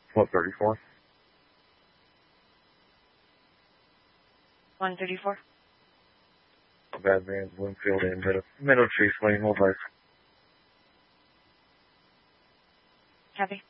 What, 34? 134. Badlands, Bloomfield, and Meadow Chase Lane, Mobile. Copy.